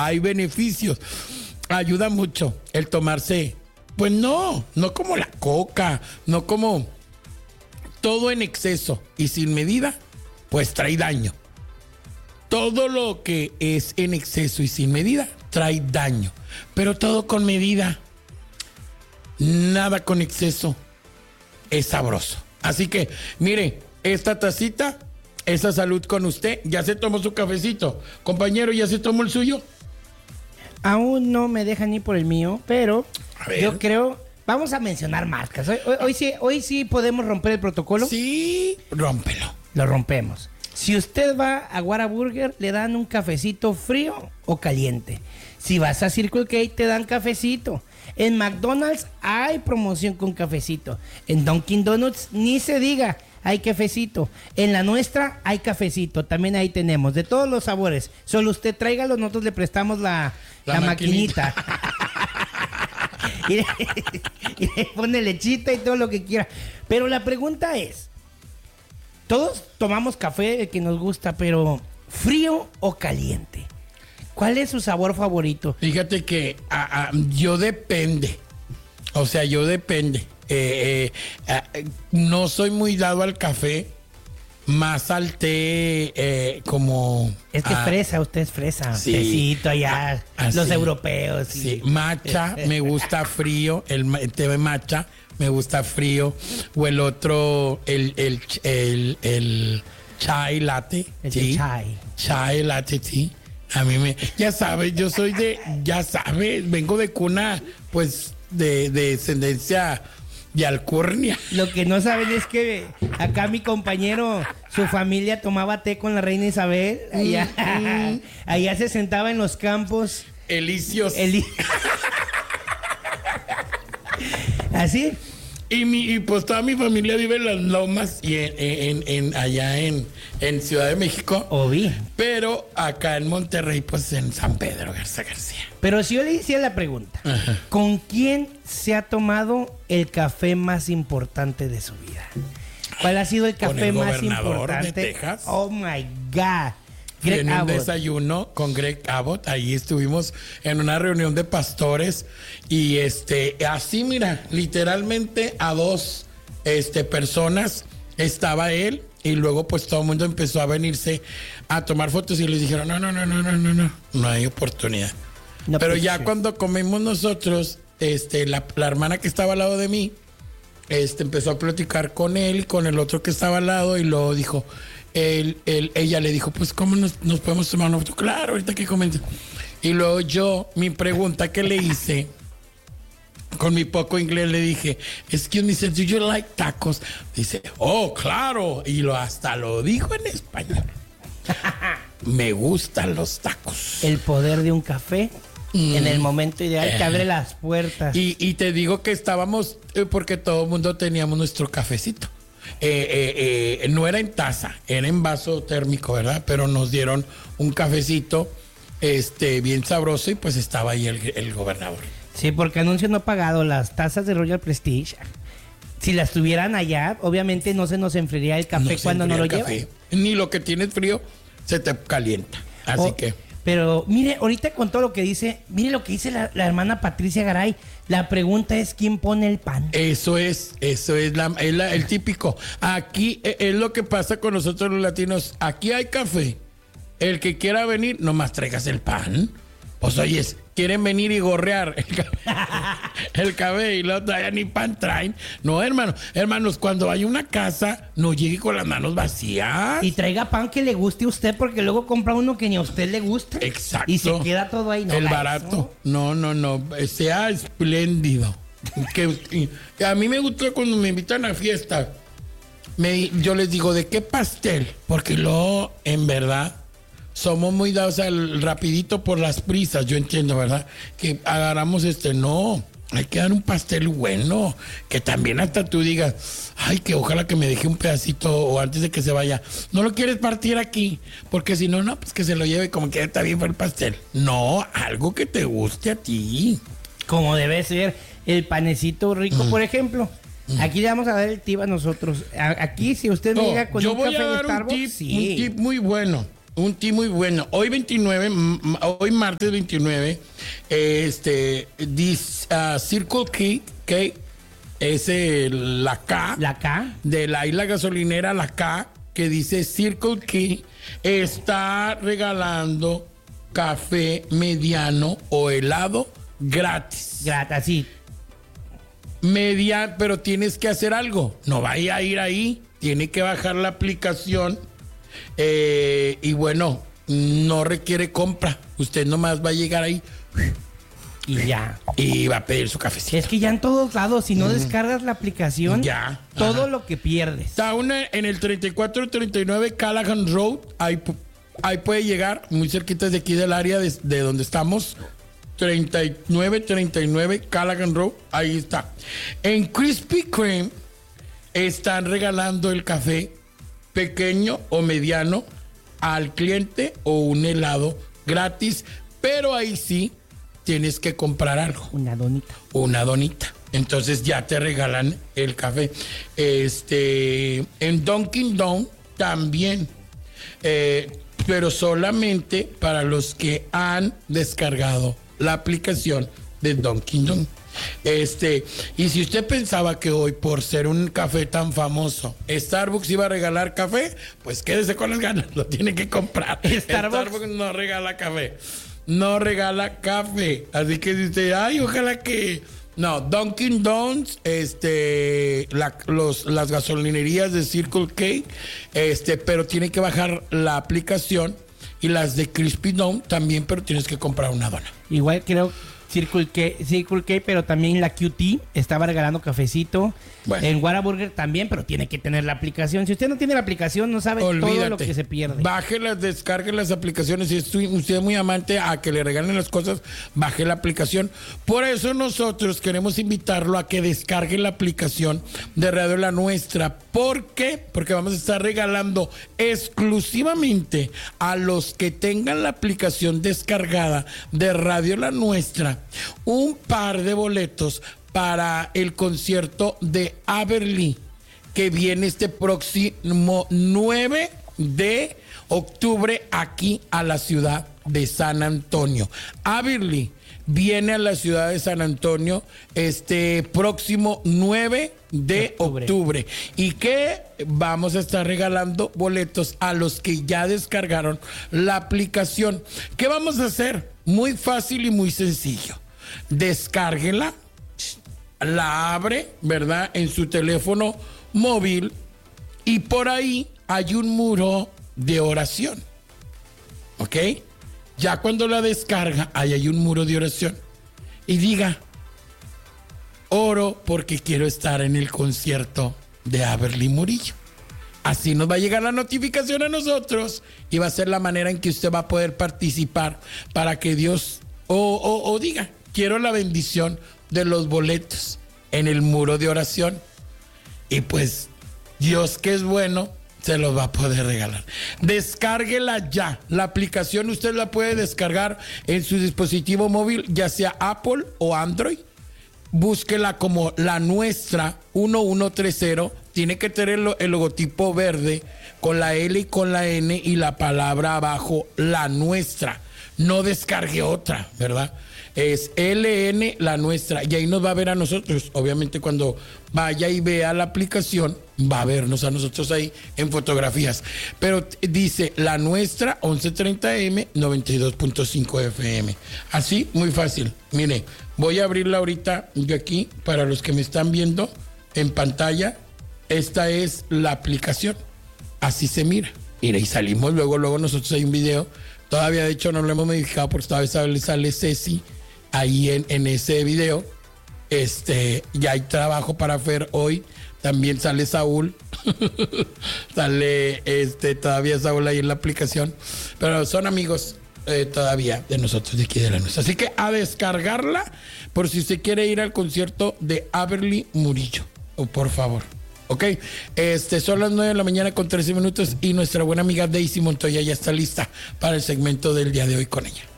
hay beneficios. Ayuda mucho el tomarse. Pues no como la coca, no como todo en exceso y sin medida, pues trae daño. Todo lo que es en exceso y sin medida trae daño, pero todo con medida. Nada con exceso es sabroso. Así que, mire, esta tacita, esa salud con usted. Ya se tomó su cafecito. Compañero, ¿ya se tomó el suyo? Aún no me dejan ir por el mío, pero yo creo... Vamos a mencionar marcas. Hoy sí podemos romper el protocolo. Sí, rómpelo. Lo rompemos. Si usted va a Whataburger, le dan un cafecito frío o caliente. Si vas a Circle K, te dan cafecito. En McDonald's hay promoción con cafecito. En Dunkin' Donuts ni se diga, hay cafecito. En la nuestra hay cafecito. También ahí tenemos de todos los sabores. Solo usted tráigalo, nosotros le prestamos la maquinita. y le pone lechita y todo lo que quiera. Pero la pregunta es, todos tomamos café, el que nos gusta, pero ¿frío o caliente? ¿Cuál es su sabor favorito? Fíjate que yo depende. O sea, yo depende. No soy muy dado al café, más al té como... Es que fresa, usted es fresa. Sí, tecito allá, los sí, europeos. Sí, matcha, me gusta frío, el té de matcha, me gusta frío. O el otro, el chai latte. El sí. chai. Chai latte, sí. A mí ya sabes, yo soy vengo de cuna, pues, de descendencia de alcurnia. Lo que no saben es que acá mi compañero, su familia tomaba té con la reina Isabel. Allá se sentaba en los campos. Elíseos. ¿Así? Y pues toda mi familia vive en Las Lomas y allá en Ciudad de México. Obvio. Pero acá en Monterrey, pues en San Pedro Garza García. Pero si yo le hiciera la pregunta, Ajá. ¿con quién se ha tomado el café más importante de su vida? ¿Cuál ha sido el café más importante? De Texas. Oh my God. Greg En un Abbott. desayuno con Greg Abbott, ahí estuvimos en una reunión de pastores y así mira, literalmente a dos personas estaba él y luego pues todo el mundo empezó a venirse a tomar fotos y les dijeron no hay oportunidad. No, pero pues, ya sí. cuando comimos nosotros, la hermana que estaba al lado de mí, empezó a platicar con él y con el otro que estaba al lado y luego dijo, ella le dijo, pues ¿cómo nos podemos tomar una foto? Claro, ahorita que comente. Y luego mi pregunta que le hice, con mi poco inglés le dije, excuse me, do you like tacos? Dice, oh, claro. Y hasta lo dijo en español. Me gustan los tacos. El poder de un café en el momento ideal que abre las puertas. Y te digo que estábamos, porque todo el mundo teníamos nuestro cafecito. No era en taza, era en vaso térmico, ¿verdad? Pero nos dieron un cafecito bien sabroso y pues estaba ahí el gobernador. Sí, porque anuncio no pagado, las tazas de Royal Prestige, si las tuvieran allá, obviamente no se nos enfriaría el café cuando no lo llevan. Ni lo que tienes frío se te calienta. Así que... Pero mire, ahorita con todo lo que dice, mire lo que dice la hermana Patricia Garay. La pregunta es ¿quién pone el pan? Eso es el típico. Aquí es lo que pasa con nosotros los latinos. Aquí hay café. El que quiera venir, nomás traigas el pan. Pues oyes, quieren venir y gorrear el café y luego todavía ni pan traen. No, hermanos, cuando vaya a una casa, no llegue con las manos vacías. Y traiga pan que le guste a usted, porque luego compra uno que ni a usted le gusta. Exacto. Y se queda todo ahí. No, el barato. No. Sea espléndido. Que a mí me gusta cuando me invitan a fiesta. Yo les digo, ¿de qué pastel? Porque luego, en verdad, somos muy dados al rapidito por las prisas, yo entiendo, ¿verdad? Que agarramos no, hay que dar un pastel bueno, que también hasta tú digas, ay, que ojalá que me deje un pedacito o antes de que se vaya. No lo quieres partir aquí, porque si no, pues que se lo lleve como que está bien para el pastel. No, algo que te guste a ti. Como debe ser, el panecito rico, por ejemplo. Aquí le vamos a dar el tip a nosotros. Aquí, si usted me llega con yo un voy café a de dar Starbucks, un tip muy bueno. un té muy bueno. Hoy 29, hoy martes 29, Circle K es la K. La K. De la isla gasolinera, la K, que dice Circle K, está regalando café mediano o helado gratis. Gratis, sí. Pero tienes que hacer algo. No vaya a ir ahí. Tiene que bajar la aplicación. Y bueno, no requiere compra. Usted nomás va a llegar ahí. Y ya. Y va a pedir su cafecito. Es que ya en todos lados, si no descargas la aplicación, ya. Todo lo que pierdes. Está en el 3439 Callahan Road. Ahí puede llegar, muy cerquita de aquí del área de donde estamos. 3939 Callahan Road, ahí está. En Krispy Kreme están regalando el café pequeño o mediano al cliente o un helado gratis, pero ahí sí tienes que comprar algo. Una donita. Una donita. Entonces ya te regalan el café. En Dunkin' Donuts también. Pero solamente para los que han descargado la aplicación de Dunkin' Donuts. Y si usted pensaba que hoy, por ser un café tan famoso, Starbucks iba a regalar café, pues quédese con las ganas, lo tiene que comprar. Starbucks no regala café. No regala café. Así que dice, ay, ojalá que... No, Dunkin' Donuts, las gasolinerías de Circle K, pero tiene que bajar la aplicación, y las de Krispy Kreme también, pero tienes que comprar una dona. Igual creo Circle K, pero también la QT estaba regalando cafecito. Bueno. En Whataburger también, pero tiene que tener la aplicación. Si usted no tiene la aplicación, no sabe todo lo que se pierde. Bájelas, descargue las aplicaciones. Si usted es muy amante a que le regalen las cosas, baje la aplicación. Por eso nosotros queremos invitarlo a que descargue la aplicación de Radio La Nuestra. ¿Por qué? Porque vamos a estar regalando exclusivamente a los que tengan la aplicación descargada de Radio La Nuestra un par de boletos para el concierto de Aberli, que viene este próximo 9 de octubre aquí a la ciudad de San Antonio. Aberli viene a la ciudad de San Antonio este próximo 9 de octubre. Y que vamos a estar regalando boletos a los que ya descargaron la aplicación. ¿Qué vamos a hacer? Muy fácil y muy sencillo. Descárguela, la abre, ¿verdad?, en su teléfono móvil, y por ahí hay un muro de oración. ¿Ok? Ya cuando la descarga, ahí hay un muro de oración. Y diga, oro porque quiero estar en el concierto de Aberli Murillo. Así nos va a llegar la notificación a nosotros, y va a ser la manera en que usted va a poder participar para que Dios, o diga, quiero la bendición de los boletos en el muro de oración. Y pues Dios, que es bueno, se los va a poder regalar. Descárguela ya. La aplicación usted la puede descargar en su dispositivo móvil, ya sea Apple o Android. Búsquela como La Nuestra 1130. Tiene que tener el logotipo verde con la L y con la N y la palabra abajo, La Nuestra. No descargue otra, ¿verdad? Es LN La Nuestra, y ahí nos va a ver a nosotros. Obviamente cuando vaya y vea la aplicación, va a vernos a nosotros ahí en fotografías. Pero dice La Nuestra 1130M 92.5 FM. Así, muy fácil. Mire, voy a abrirla ahorita yo aquí para los que me están viendo en pantalla. Esta es la aplicación. Así se mira. Mira, y salimos luego nosotros, hay un video. Todavía, de hecho, no lo hemos modificado porque todavía sale Ceci ahí en ese video. Ya hay trabajo para hacer hoy. También sale Saúl. Sale todavía Saúl ahí en la aplicación. Pero son amigos todavía de nosotros de aquí de La Nuestra. Así que a descargarla por si usted quiere ir al concierto de Aberli Murillo. Por favor. Ok, son las 9 de la mañana con 13 minutos y nuestra buena amiga Daisy Montoya ya está lista para el segmento del día de hoy con ella.